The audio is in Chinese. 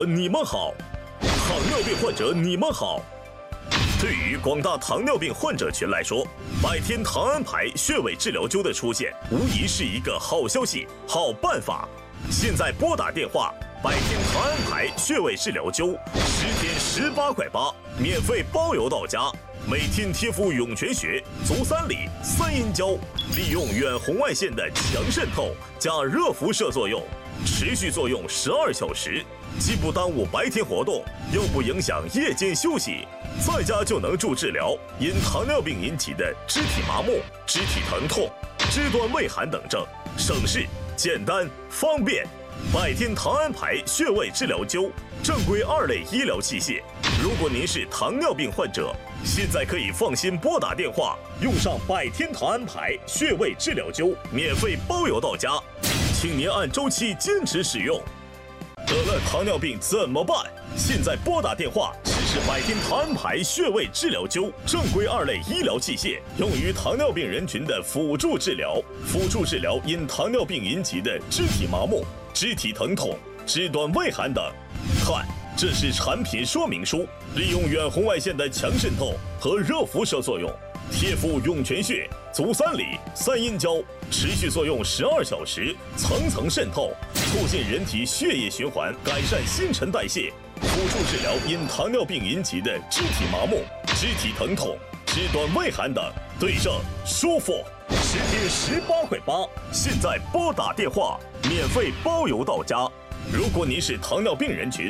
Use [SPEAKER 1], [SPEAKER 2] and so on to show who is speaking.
[SPEAKER 1] 你们好，糖尿病患者你们好。对于广大糖尿病患者群来说，百天糖安牌穴位治疗灸的出现，无疑是一个好消息、好办法。现在拨打电话，百天糖安牌穴位治疗灸，10天18块8，免费包邮到家。每天贴敷涌泉穴、足三里、三阴交，利用远红外线的强渗透加热辐射作用，持续作用12小时，既不耽误白天活动，又不影响夜间休息，在家就能助治疗因糖尿病引起的肢体麻木、肢体疼痛、肢端畏寒等症，省事、简单、方便。百天糖安牌穴位治疗灸，正规2类医疗器械。如果您是糖尿病患者，现在可以放心拨打电话，用上百天糖安牌穴位治疗灸，免费包邮到家，请您按周期坚持使用。得了糖尿病怎么办？现在拨打电话，试试百天糖安牌穴位治疗灸，正规2类医疗器械，用于糖尿病人群的辅助治疗，辅助治疗因糖尿病引起的肢体麻木、肢体疼痛、肢端畏寒等。看，这是产品说明书，利用远红外线的强渗透和热辐射作用，贴敷涌泉穴、足三里、三阴交，持续作用12小时，层层渗透，促进人体血液循环，改善新陈代谢，辅助治疗因糖尿病引起的肢体麻木、肢体疼痛、肢端畏寒等，对症舒服。10天18块8，现在拨打电话，免费包邮到家。如果您是糖尿病人群，